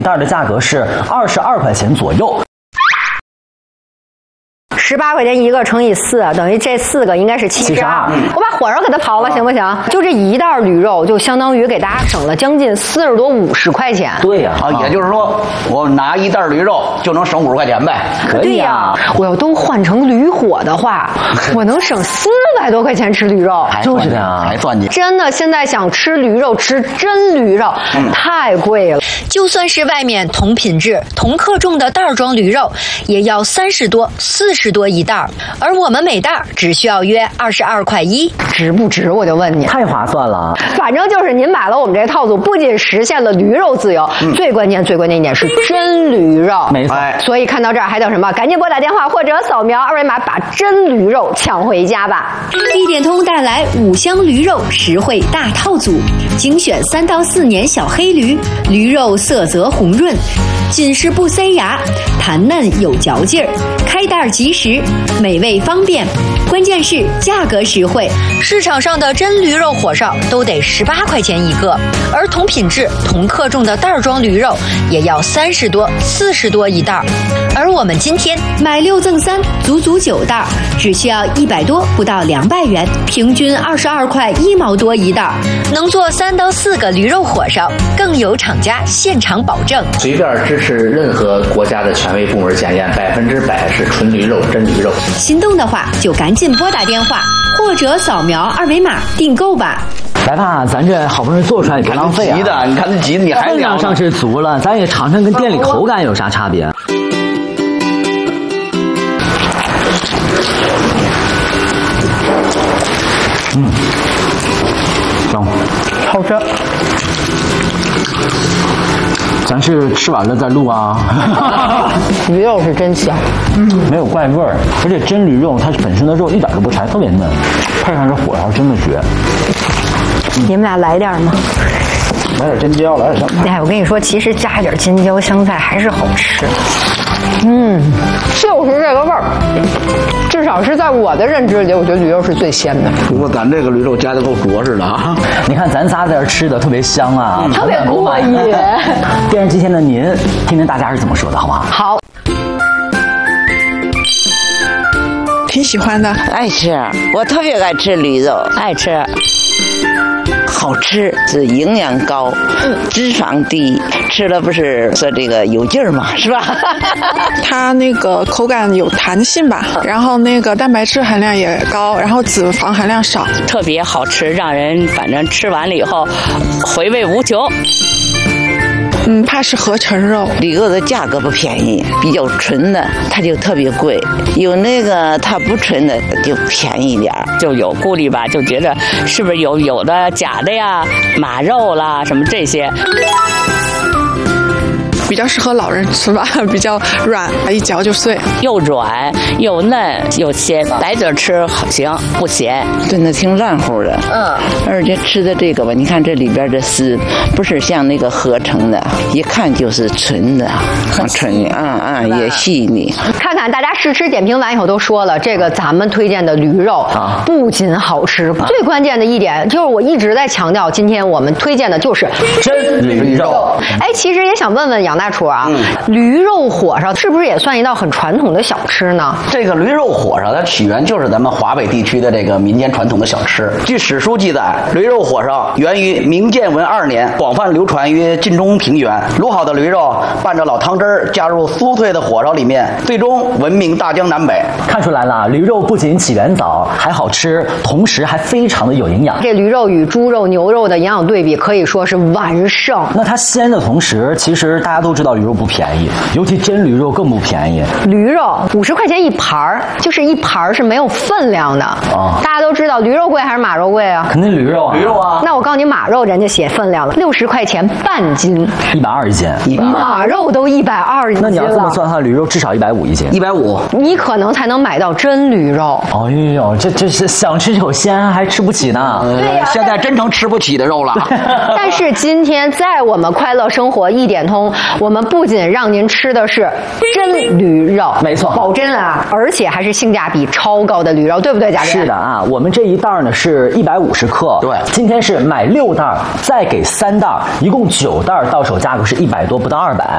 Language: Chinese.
袋的价格是22块钱左右。 18块钱一个乘以4，等于这4个应该是72。我把火烧给它刨了，行不行？就这一袋驴肉，就相当于给大家省了将近40多50块钱。 对呀， 也就是说，我拿一袋驴肉就能省50块钱呗。 可以呀。 我要都换成驴火的话，我能省400多块钱吃驴肉。 就是的呀， 还算计。 真的，现在想吃驴肉，吃真驴肉，太贵了。 就算是外面同品质、同克重的袋装驴肉，也要30多、40多一袋，而我们每袋只需要约22块1， 值不值？我就问你， 太划算了。 反正就是您买了我们这套组，不仅实现了驴肉自由，最关键一点是真驴肉， 没错。 所以看到这儿还等什么？赶紧拨打电话或者扫描2维码，把真驴肉抢回家吧！ 一点通带来5香驴肉实惠大套组，精选3到4年小黑驴，驴肉色泽红润，紧实不塞牙，弹嫩有嚼劲儿，开袋即食，美味方便，关键是价格实惠。市场上的真驴肉火烧都得18块钱一个，而同品质、同克重的袋装驴肉也要30多、40多一袋。而我们今天买6赠3，足足9袋，只需要100多不到200元，平均22块1毛多一袋，能做3到4个驴肉火烧，更有厂家现场保证。 随便支持任何国家的权威部门检验，100%是纯驴肉、真驴肉。 心动的话就赶紧拨打电话或者扫描2维码订购吧。 来吧，咱这好不容易做出来也别浪费啊！ 急的，你看这急的，你还分量上是足了，咱也尝尝跟店里口感有啥差别。行， 好吃。 咱是吃完了再录啊。 驴肉是真香， 没有怪味儿，而且真驴肉它本身的肉一点都不柴，特别嫩，配上这火烧真的绝。 你们俩来点吗？ 来点尖椒，来点香菜。 哎，我跟你说，其实加一点尖椒、香菜还是好吃。就是这个味儿，至少是在我的认知里，我觉得驴肉是最鲜的。 不过咱这个驴肉加的够着实的啊！ 你看咱仨在这吃的特别香啊， 特别过瘾。 电视机前的您，听听大家是怎么说的，好不好？ 好。 挺喜欢的， 爱吃，我特别爱吃驴肉，爱吃，好吃，是营养高，脂肪低，吃了不是说这个有劲儿嘛，是吧？ 它那个口感有弹性吧，然后那个蛋白质含量也高，然后脂肪含量少， 特别好吃，让人反正吃完了以后回味无穷。 怕是合成肉， 驴肉的价格不便宜，比较纯的它就特别贵，有那个它不纯的就便宜一点， 就有顾虑吧，就觉得是不是有的假的呀，马肉啦什么这些。 比较适合老人吃吧，比较软，一嚼就碎， 又软又嫩又鲜，白嘴吃行，不咸， 真的挺软乎的。而且吃的这个吧，你看这里边的丝不是像那个合成的，一看就是纯的，很纯，也细腻。 看看大家试吃点评完以后都说了，这个咱们推荐的驴肉不仅好吃，最关键的一点就是我一直在强调，今天我们推荐的就是真驴肉。 哎，其实也想问问杨大厨啊，驴肉火烧是不是也算一道很传统的小吃呢？ 这个驴肉火烧它起源就是咱们华北地区的这个民间传统的小吃。据史书记载，驴肉火烧源于明建文2年，广泛流传于晋中平原。卤好的驴肉拌着老汤汁儿，加入酥脆的火烧里面，最终闻名大江南北。 看出来了，驴肉不仅起源早，还好吃，同时还非常的有营养。 这驴肉与猪肉、牛肉的营养对比可以说是完胜。 那它鲜的同时，其实大家都知道驴肉不便宜，尤其真驴肉更不便宜。 驴肉50块钱一盘儿，就是一盘儿是没有分量的。大家都知道驴肉贵还是马肉贵啊？ 肯定驴肉啊！ 驴肉啊！ 那我告诉你，马肉人家写分量了，60块钱半斤 ，120一斤。 马肉都120一斤了。 那你要这么算的话，驴肉至少150一斤 ，150， 你可能才能买到真驴肉。 哎呦，这是想吃口鲜还吃不起呢。 对呀， 现在真成吃不起的肉了。 但是今天在我们快乐生活一点通，我们不仅让您吃的是真驴肉， 没错， 保真啊，而且还是性价比超高的驴肉，对不对，贾玲？ 是的啊，我们这一袋呢是150克， 对， 今天是买6袋，再给3袋，一共9袋，到手价格是100多，不到200。